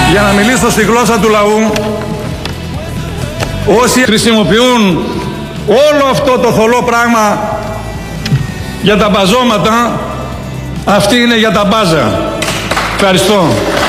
Για να μιλήσω στη γλώσσα του λαού, όσοι χρησιμοποιούν όλο αυτό το θολό πράγμα για τα μπαζώματα, αυτοί είναι για τα μπάζα. Ευχαριστώ.